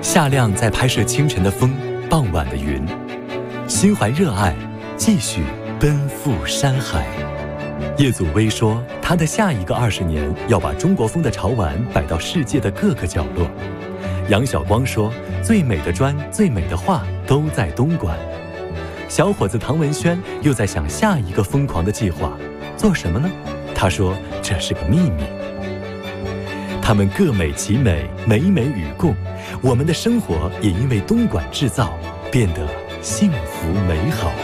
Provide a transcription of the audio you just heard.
夏亮在拍摄清晨的风，傍晚的云，心怀热爱，继续奔赴山海。叶祖薇说，他的下一个20年要把中国风的潮玩摆到世界的各个角落。杨晓光说，最美的砖，最美的画都在东莞。小伙子唐文轩又在想下一个疯狂的计划，做什么呢？他说，这是个秘密。他们各美其美，美美与共，我们的生活也因为东莞制造变得幸福美好。